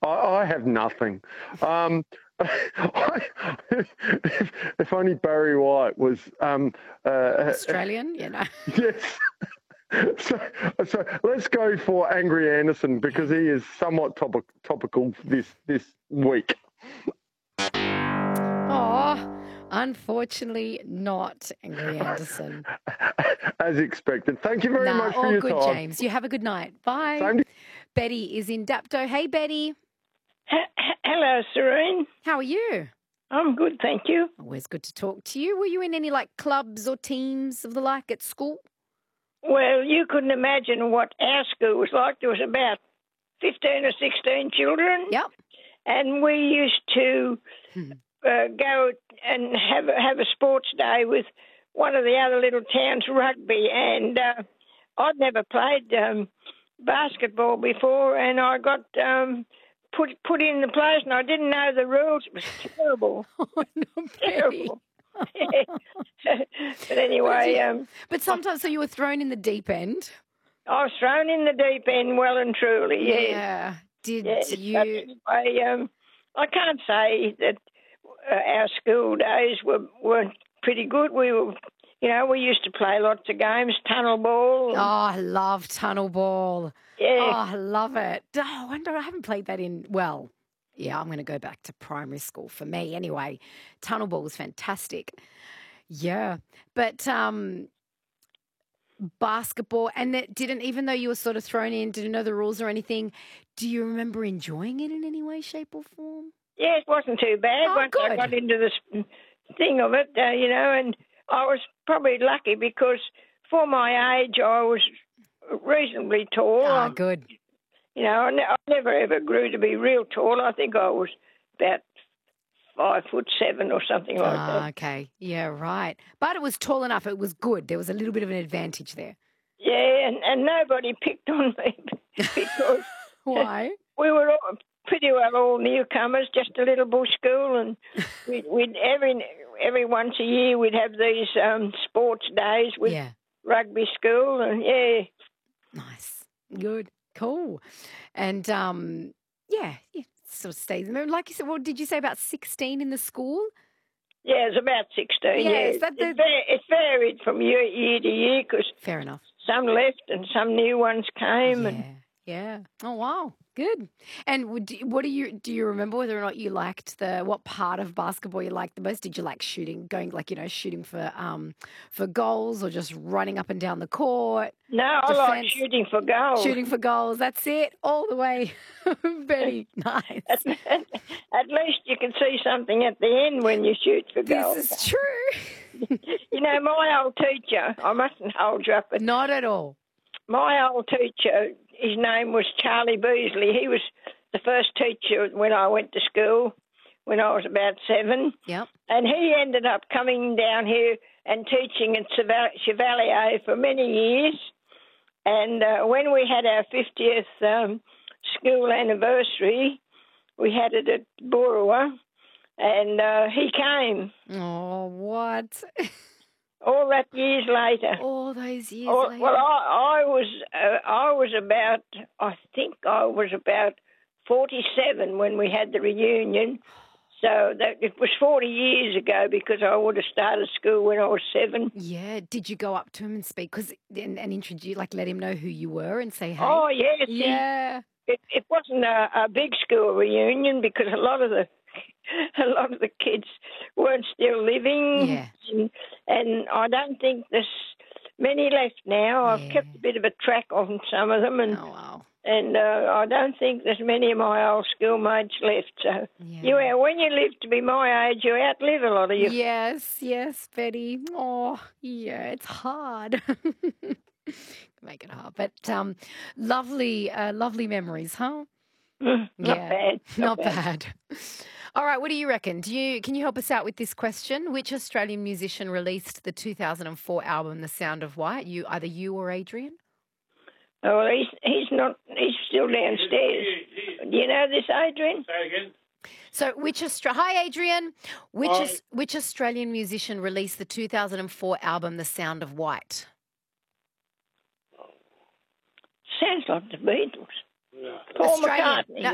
I have nothing. If only Barry White was Australian, yes. So let's go for Angry Anderson because he is somewhat topical this week. Oh, unfortunately not, Angry Anderson. As expected. Thank you very much for all your good, time. James. You have a good night. Bye. Same to- Betty is in Dapto. Hey, Betty. Hello, Serene. How are you? I'm good, thank you. Always good to talk to you. Were you in any clubs or teams of the like at school? Well, you couldn't imagine what our school was like. There was about 15 or 16 children. Yep. And we used to go and have a sports day with one of the other little towns, rugby. And I'd never played basketball before, and I got put in the place, and I didn't know the rules. It was terrible. Oh, no, Terrible. But anyway... but sometimes, so you were thrown in the deep end? I was thrown in the deep end well and truly, yes. Yeah. Did you... But anyway, I can't say that our school days were pretty good. We were... we used to play lots of games, tunnel ball. Oh, I love tunnel ball. Yeah. Oh, I love it. Oh, I wonder, I haven't played that I'm going to go back to primary school for me anyway. Tunnel ball was fantastic. Yeah. But basketball, and that didn't, even though you were sort of thrown in, didn't know the rules or anything, do you remember enjoying it in any way, shape or form? Yeah, it wasn't too bad once I got into this thing of it, and I was probably lucky because for my age I was reasonably tall. Ah, good. I never ever grew to be real tall. I think I was about 5'7" or something like that. Okay. Yeah, right. But it was tall enough. It was good. There was a little bit of an advantage there. Yeah, and nobody picked on me because... Why? We were pretty well all newcomers, just a little bush school, and we'd every once a year we'd have these sports days with rugby school, and Nice. Good. Cool. And, sort of stays. Like you said, did you say about 16 in the school? Yeah, it's about 16, yes, It varied from year to year because fair enough. Some left and some new ones came. Yeah. Oh, wow. Good. And do you remember whether or not you liked what part of basketball you liked the most? Did you like shooting, shooting for goals, or just running up and down the court? No, I like shooting for goals. Shooting for goals. That's it, all the way. Betty, nice. At least you can see something at the end when you shoot for goals. This is true. My old teacher, I mustn't hold you up. But not at all. My old teacher, his name was Charlie Beasley. He was the first teacher when I went to school when I was about 7. Yep. And he ended up coming down here and teaching at Chevalier for many years. And when we had our 50th school anniversary, we had it at Boorowa, and he came. Oh, what? All that years later. All those years later. Well, I was about 47 when we had the reunion. So it was 40 years ago because I would have started school when I was 7. Yeah. Did you go up to him and speak and introduce, let him know who you were and say hey? Oh, yes. Yeah. It wasn't a big school reunion because a lot of the kids weren't still living. Yeah. And I don't think there's many left now. I've kept a bit of a track on some of them. And, oh, wow. And I don't think there's many of my old schoolmates left. So when you live to be my age, you outlive a lot of you. Yes, Betty. Oh, yeah, it's hard. Make it hard. But lovely memories, huh? Not bad. Not bad. All right, what do you reckon? Can you help us out with this question? Which Australian musician released the 2004 album The Sound of White? Either you or Adrian? Oh, well, he's not. He's still downstairs. Do you know this, Adrian? Say again. So, hi, Adrian. Which Australian musician released the 2004 album The Sound of White? Sounds like the Beatles. No. Paul McCartney. No,